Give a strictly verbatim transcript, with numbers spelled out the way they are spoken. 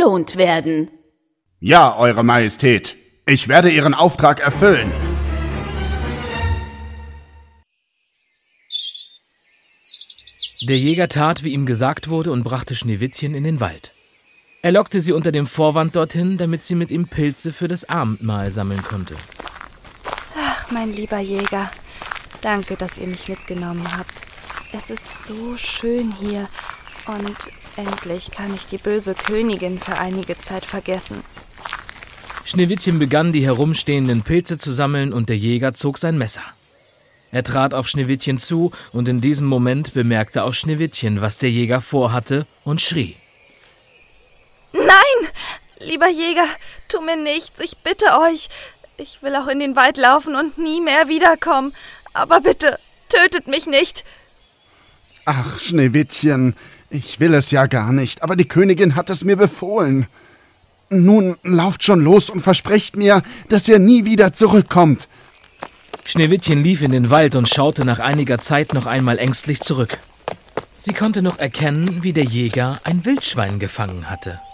belohnt werden. Ja, Eure Majestät, ich werde Ihren Auftrag erfüllen. Der Jäger tat, wie ihm gesagt wurde, und brachte Schneewittchen in den Wald. Er lockte sie unter dem Vorwand dorthin, damit sie mit ihm Pilze für das Abendmahl sammeln konnte. Ach, mein lieber Jäger, danke, dass ihr mich mitgenommen habt. Es ist so schön hier und endlich kann ich die böse Königin für einige Zeit vergessen. Schneewittchen begann, die herumstehenden Pilze zu sammeln, und der Jäger zog sein Messer. Er trat auf Schneewittchen zu, und in diesem Moment bemerkte auch Schneewittchen, was der Jäger vorhatte, und schrie. Nein, lieber Jäger, tu mir nichts, ich bitte euch. Ich will auch in den Wald laufen und nie mehr wiederkommen. Aber bitte, tötet mich nicht. Ach, Schneewittchen, ich will es ja gar nicht, aber die Königin hat es mir befohlen. Nun lauft schon los und versprecht mir, dass ihr nie wieder zurückkommt. Schneewittchen lief in den Wald und schaute nach einiger Zeit noch einmal ängstlich zurück. Sie konnte noch erkennen, wie der Jäger ein Wildschwein gefangen hatte.